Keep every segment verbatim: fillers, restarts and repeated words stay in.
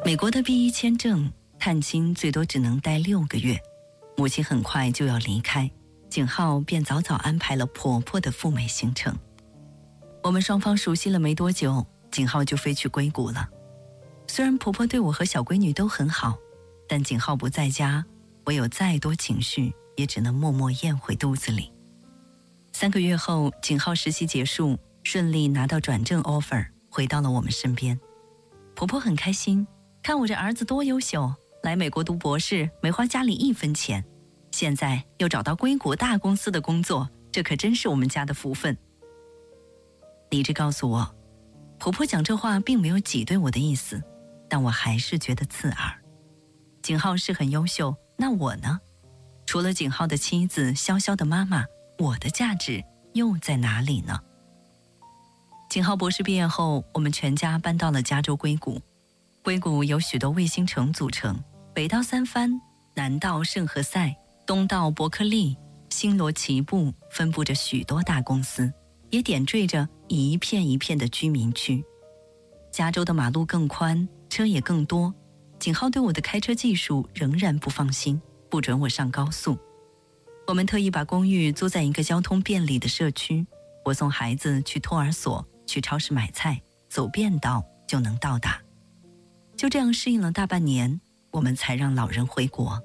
美国的 B 一 签证探亲最多只能待六个月，母亲很快就要离开，景浩便早早安排了婆婆的赴美行程。我们双方熟悉了没多久，景浩就飞去硅谷了。虽然婆婆对我和小闺女都很好，但景浩不在家，我有再多情绪也只能默默咽回肚子里。三个月后，景浩实习结束，顺利拿到转正 offer， 回到了我们身边。婆婆很开心，看我这儿子多优秀，来美国读博士没花家里一分钱，现在又找到硅谷大公司的工作，这可真是我们家的福分。理智告诉我，婆婆讲这话并没有挤兑我的意思，但我还是觉得刺耳。景浩是很优秀，那我呢？除了景浩的妻子，潇潇的妈妈，我的价值又在哪里呢？景浩博士毕业后，我们全家搬到了加州硅谷。硅谷由许多卫星城组成，北到三藩，南到圣何塞，东到伯克利，星罗棋布，分布着许多大公司，也点缀着一片一片的居民区。加州的马路更宽，车也更多，景浩对我的开车技术仍然不放心，不准我上高速。我们特意把公寓租在一个交通便利的社区，我送孩子去托儿所，去超市买菜，走便道就能到达。就这样适应了大半年，我们才让老人回国。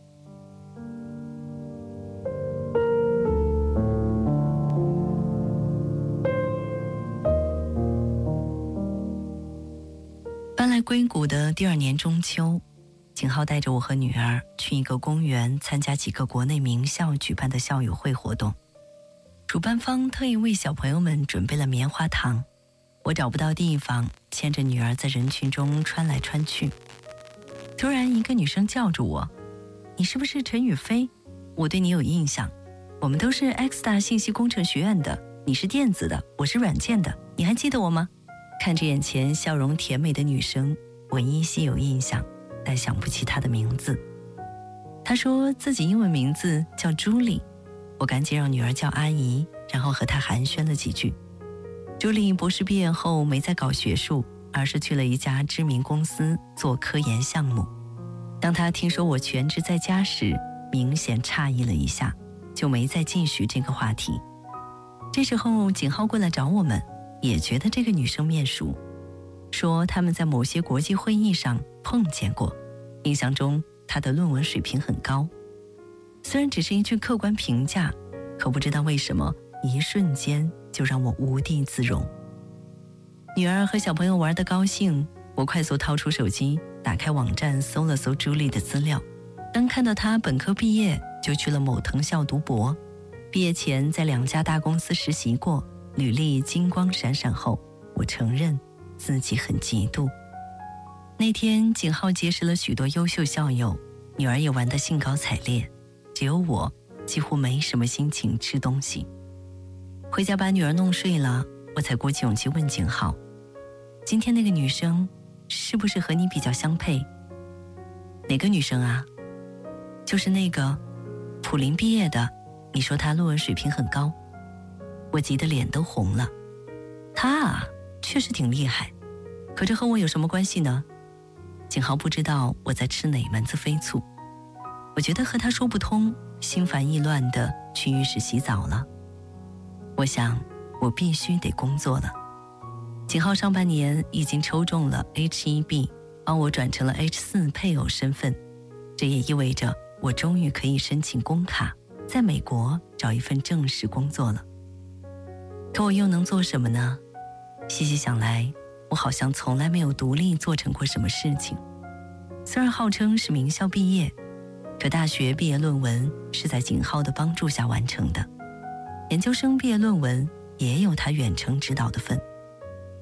搬来硅谷的第二年中秋，景浩带着我和女儿去一个公园参加几个国内名校举办的校友会活动。主办方特意为小朋友们准备了棉花糖，我找不到地方，牵着女儿在人群中穿来穿去。突然一个女生叫住我，你是不是陈宇飞？我对你有印象，我们都是 X 大信息工程学院的，你是电子的，我是软件的，你还记得我吗？看着眼前笑容甜美的女生，我依稀有印象，但想不起她的名字。她说自己英文名字叫朱莉，我赶紧让女儿叫阿姨，然后和她寒暄了几句。朱莉博士毕业后没再搞学术，而是去了一家知名公司做科研项目。当她听说我全职在家时，明显诧异了一下，就没再继续这个话题。这时候景浩过来找我们，也觉得这个女生面熟，说他们在某些国际会议上碰见过，印象中她的论文水平很高。虽然只是一句客观评价，可不知道为什么一瞬间就让我无地自容。女儿和小朋友玩得高兴，我快速掏出手机，打开网站搜了搜朱莉的资料。当看到她本科毕业就去了某藤校读博，毕业前在两家大公司实习过，履历金光闪闪后，我承认自己很嫉妒。那天景浩结识了许多优秀校友，女儿也玩得兴高采烈，只有我几乎没什么心情吃东西。回家把女儿弄睡了，我才鼓起勇气问景浩，今天那个女生是不是和你比较相配？哪个女生啊？就是那个普林毕业的，你说她论文水平很高。我急得脸都红了。她啊，确实挺厉害，可这和我有什么关系呢？景浩不知道我在吃哪门子飞醋。我觉得和他说不通，心烦意乱地去浴室洗澡了。我想我必须得工作了。景浩上半年已经抽中了 H 一 B， 帮我转成了 H 四 配偶身份，这也意味着我终于可以申请工卡，在美国找一份正式工作了。可我又能做什么呢？细细想来，我好像从来没有独立做成过什么事情。虽然号称是名校毕业，可大学毕业论文是在景浩的帮助下完成的，研究生毕业论文也有他远程指导的份。